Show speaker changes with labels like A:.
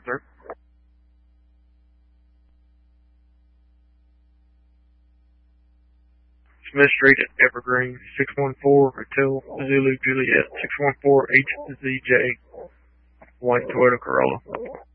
A: record, sir. Smith Street at Evergreen, 614 Hotel Zulu Juliet, 614 HZJ, white Toyota Corolla.